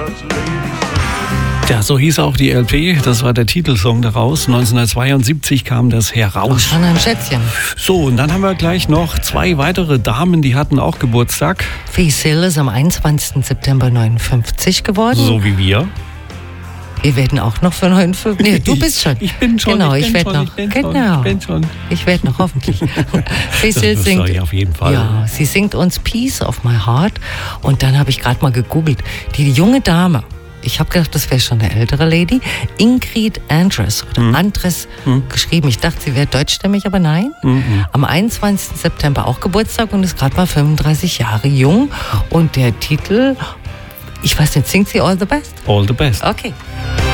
Ja, so hieß auch die LP. Das war der Titelsong daraus. 1972 kam das heraus. Schon ein Schätzchen. So, und dann haben wir gleich noch 2 weitere Damen, die hatten auch Geburtstag. Faith Hill ist am 21. September 59 geworden. So wie wir. Wir werden auch noch für 59. Nee, du bist schon. Ich bin schon. Genau, ich werde noch. Ich werde noch, hoffentlich. Faith Hill singt. Das auf jeden Fall. Ja, sie singt uns Piece of My Heart. Und dann habe ich gerade mal gegoogelt. Die junge Dame. Ich habe gedacht, das wäre schon eine ältere Lady. Ingrid Andress oder Andress geschrieben. Ich dachte, sie wäre deutschstämmig, aber nein. Am 21. September auch Geburtstag und ist gerade mal 35 Jahre jung. Und der Titel, ich weiß nicht, singt sie All the Best? All the Best. Okay.